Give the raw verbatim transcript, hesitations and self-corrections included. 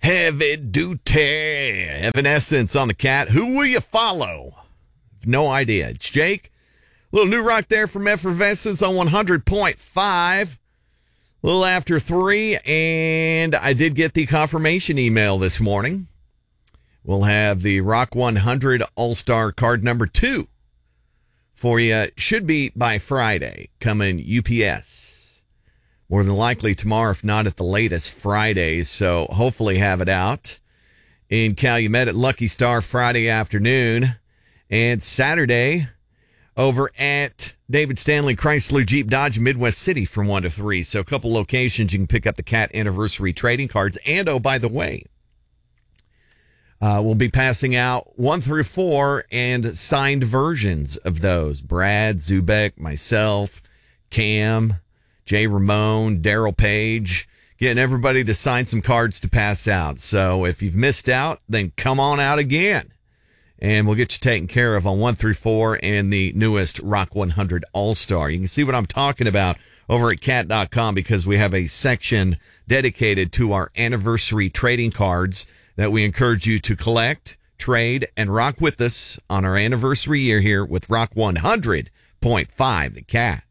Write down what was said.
Heavy duty. Evanescence on the Cat. Who will you follow? No idea. It's Jake. A little new rock there from Effervescence on one hundred point five. A little after three, and I did get the confirmation email this morning. We'll have the Rock one hundred All-Star card number two for you. Should be by Friday, coming U P S. More than likely tomorrow, if not at the latest, Friday. So hopefully have it out in Calumet at Lucky Star Friday afternoon. And Saturday over at David Stanley Chrysler Jeep Dodge Midwest City from one to three. So a couple locations you can pick up the Cat Anniversary trading cards. And, oh, by the way, uh, we'll be passing out one through four and signed versions of those. Brad, Zubek, myself, Cam, Jay Ramone, Daryl Page, getting everybody to sign some cards to pass out. So if you've missed out, then come on out again. And we'll get you taken care of on one through four and the newest Rock one hundred All-Star. You can see what I'm talking about over at cat dot com because we have a section dedicated to our anniversary trading cards that we encourage you to collect, trade, and rock with us on our anniversary year here with Rock one hundred point five, the Cat.